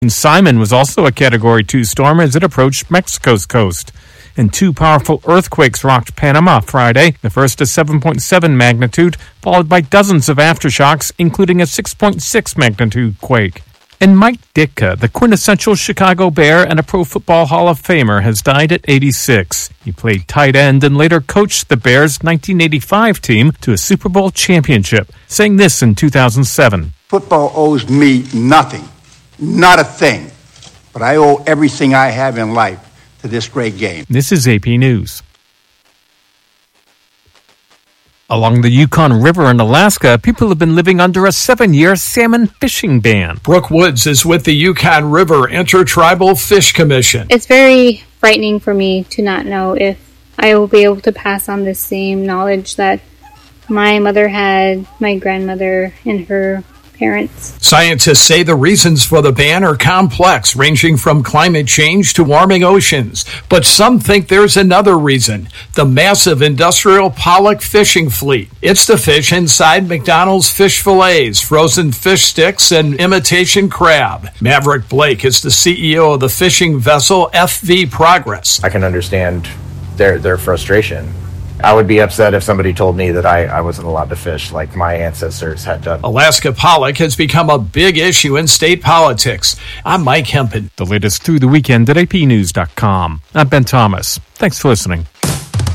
Simon was also a Category 2 storm as it approached Mexico's coast. And two powerful earthquakes rocked Panama Friday, the first a 7.7 magnitude, followed by dozens of aftershocks, including a 6.6 magnitude quake. And Mike Ditka, the quintessential Chicago Bear and a Pro Football Hall of Famer, has died at 86. He played tight end and later coached the Bears' 1985 team to a Super Bowl championship, saying this in 2007. Football owes me nothing, not a thing, but I owe everything I have in life to this great game. This is AP News. Along the Yukon River in Alaska, people have been living under a 7-year salmon fishing ban. Brooke Woods is with the Yukon River Intertribal Fish Commission. It's very frightening for me to not know if I will be able to pass on the same knowledge that my mother had, my grandmother, and her parents. Scientists say the reasons for the ban are complex, ranging from climate change to warming oceans. But some think there's another reason, the massive industrial pollock fishing fleet. It's the fish inside McDonald's fish fillets, frozen fish sticks, and imitation crab. Maverick Blake is the CEO of the fishing vessel FV Progress. I can understand their frustration. I would be upset if somebody told me that I wasn't allowed to fish like my ancestors had done. Alaska pollock has become a big issue in state politics. I'm Mike Hempen. The latest through the weekend at apnews.com. I'm Ben Thomas. Thanks for listening.